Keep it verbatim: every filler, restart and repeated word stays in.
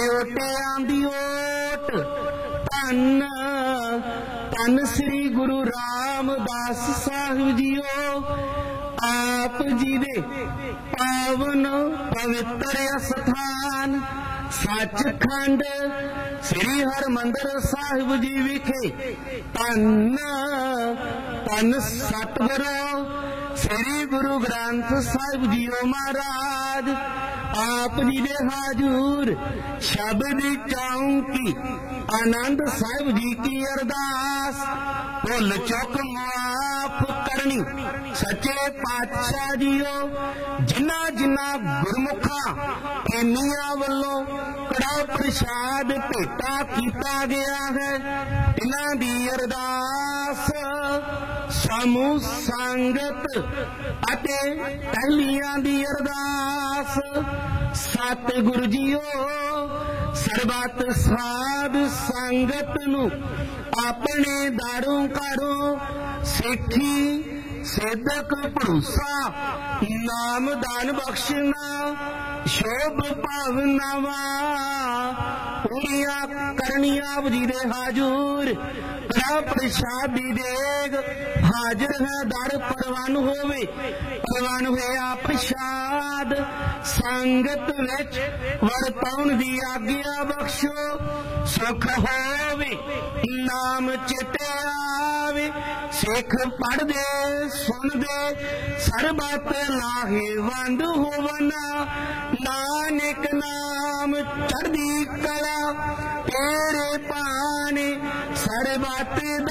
ओटियां दी ओट धन धन श्री गुरु रामदास साहिब जीओ। आप जी दे पावन पवित्र अस्थान सचखंड श्री हरमंदिर साहिब जी विखे धन धन सतगुरु श्री गुरु ग्रंथ साहिब जीओ महाराज। आप जी दे हाजूर शब्द चौंकी आनंद साहिब जी की अरदास भुल चुक माफ करनी सच्चे पातशाह जीओ। जिन्ना जिन्ना गुरमुखा प्रेमियां वल्लों कड़ा प्रसाद भेटा किया गया है इन्हां दी अरदास समूह संगत अते टहलियां दी अरदास। सतगुरु जीओ सरबत साध संगत नू अपने दारों कारों सिखी सिदक भरोसा नाम दान बख्शना शोभ भावनावा पूरिया करनिया जी दे हाजूर। कड़ा प्रसादी देग हाजिर है दर परवान होवे परवान होया प्रसाद संगत विच वरताउण दी आग्या बख्शो। सुख होवे नाम चिते आवे सिख पढ़दे सुनदे सरबत लाहेवंद होवना। नानक नाम चढ़दी कला तेरे पाने सरबत